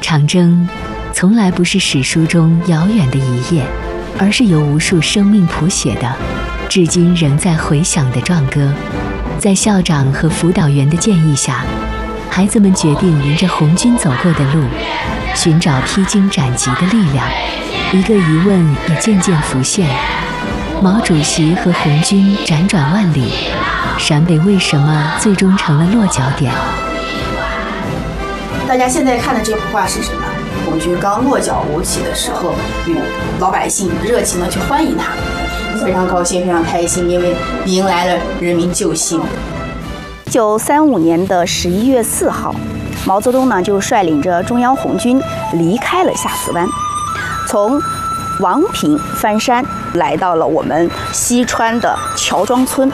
长征从来不是史书中遥远的一页，而是由无数生命谱写的，至今仍在回响的壮歌。在校长和辅导员的建议下，孩子们决定沿着红军走过的路，寻找披荆斩棘的力量。一个疑问也渐渐浮现：毛主席和红军辗转万里，陕北为什么最终成了落脚点？ 大家现在看的这幅画是什么？红军刚落脚吴起的时候，与老百姓热情的去欢迎他，非常高兴，非常开心，因为迎来了人民救星。 1935年的11月4号，毛泽东呢就率领着中央红军离开了下司湾，从王平翻山来到了我们西川的乔庄村。